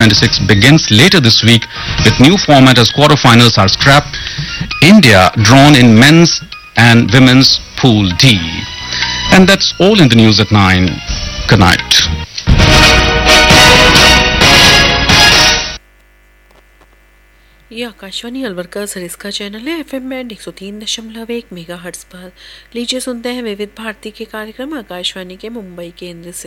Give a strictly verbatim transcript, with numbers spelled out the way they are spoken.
twenty-six begins later this week with new format as quarterfinals are scrapped. India drawn in men's and women's Pool D. And that's all in the news at nine. Good night. ये आकाशवाणी अलवर का Sariska channel है। FM band एक सौ तीन दशमलव एक mega hertz पर लीजिए सुनते हैं विविध भारती के कार्यक्रम आकाशवाणी के मुंबई केंद्र से।